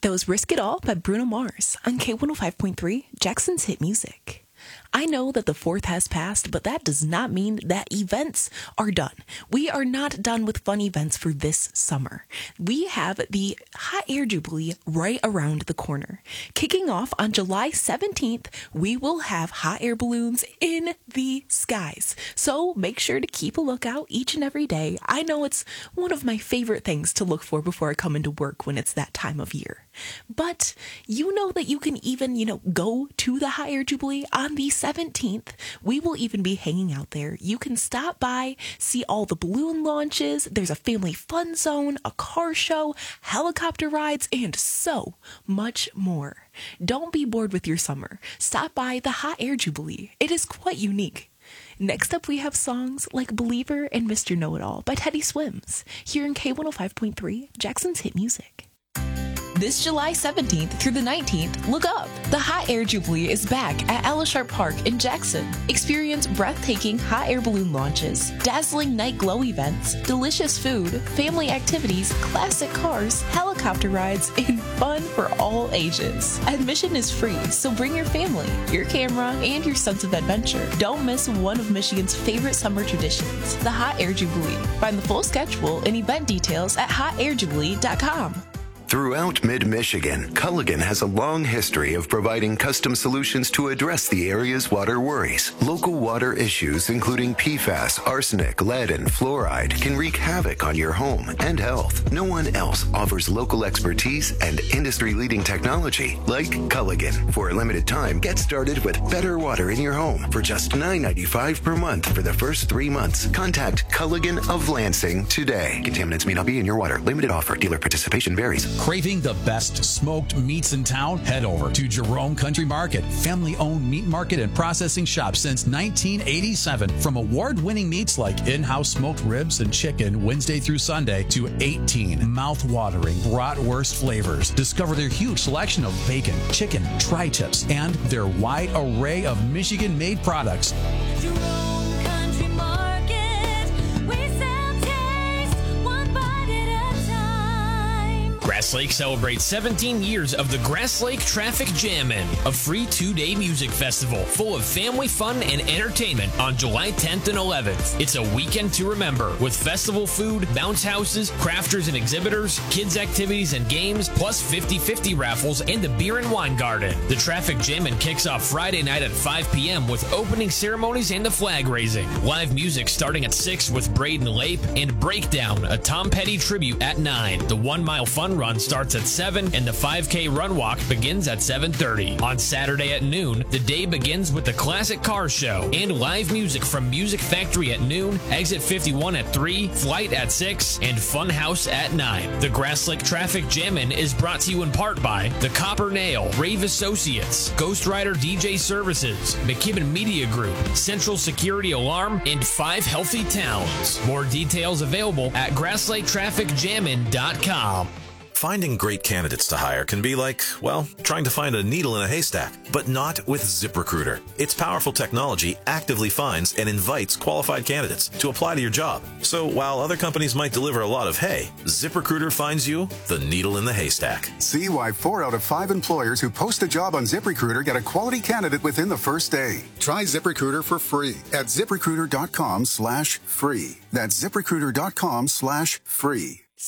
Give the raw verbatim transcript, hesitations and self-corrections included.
That was Risk It All by Bruno Mars on K one oh five point three, Jackson's Hit Music. I know that the fourth has passed, but that does not mean that events are done. We are not done with fun events for this summer. We have the Hot Air Jubilee right around the corner. Kicking off on July seventeenth, we will have hot air balloons in the skies. So make sure to keep a lookout each and every day. I know it's one of my favorite things to look for before I come into work when it's that time of year. But you know that you can even, you know, go to the Hot Air Jubilee on the seventeenth. We will even be hanging out there. You can stop by, see all the balloon launches. There's a family fun zone, a car show, helicopter rides, and so much more. Don't be bored with your summer. Stop by the Hot Air Jubilee. It is quite unique. Next up, we have songs like Believer and Mister Know-It-All by Teddy Swims, here in K one oh five point three, Jackson's Hit Music. This July seventeenth through the nineteenth, look up. The Hot Air Jubilee is back at Ella Sharp Park in Jackson. Experience breathtaking hot air balloon launches, dazzling night glow events, delicious food, family activities, classic cars, helicopter rides, and fun for all ages. Admission is free, so bring your family, your camera, and your sense of adventure. Don't miss one of Michigan's favorite summer traditions, the Hot Air Jubilee. Find the full schedule and event details at hot air jubilee dot com. Throughout mid-Michigan, Culligan has a long history of providing custom solutions to address the area's water worries. Local water issues, including P FAS, arsenic, lead, and fluoride, can wreak havoc on your home and health. No one else offers local expertise and industry-leading technology like Culligan. For a limited time, get started with better water in your home for just nine dollars and ninety-five cents per month for the first three months. Contact Culligan of Lansing today. Contaminants may not be in your water. Limited offer. Dealer participation varies. Craving the best smoked meats in town? Head over to Jerome Country Market, family-owned meat market and processing shop since nineteen eighty-seven. From award-winning meats like in-house smoked ribs and chicken Wednesday through Sunday to eighteen mouth-watering bratwurst flavors. Discover their huge selection of bacon, chicken, tri-tips, and their wide array of Michigan-made products. Jerome Country Market, we sell taste, one bite at a time. Grass Lake celebrates seventeen years of the Grass Lake Traffic Jammin', a free two-day music festival full of family fun and entertainment on July tenth and eleventh. It's a weekend to remember with festival food, bounce houses, crafters and exhibitors, kids activities and games, plus fifty-fifty raffles and a beer and wine garden. The Traffic Jammin' kicks off Friday night at five p.m. with opening ceremonies and a flag raising. Live music starting at six with Braden Lape and Breakdown, a Tom Petty tribute at nine. The one-mile fun run starts at seven and the five K run walk begins at seven thirty. On Saturday at noon, the day begins with the Classic Car Show and live music from Music Factory at noon, Exit fifty-one at three, Flight at six, and Fun House at nine. The Grass Lake Traffic Jammin' is brought to you in part by The Copper Nail, Rave Associates, Ghost Rider D J Services, McKibben Media Group, Central Security Alarm, and Five Healthy Towns. More details available at grass lake traffic jammin dot com. Finding great candidates to hire can be like, well, trying to find a needle in a haystack, but not with ZipRecruiter. Its powerful technology actively finds and invites qualified candidates to apply to your job. So while other companies might deliver a lot of hay, ZipRecruiter finds you the needle in the haystack. See why four out of five employers who post a job on ZipRecruiter get a quality candidate within the first day. Try ZipRecruiter for free at ZipRecruiter dot com slash free. That's ZipRecruiter dot com slash free.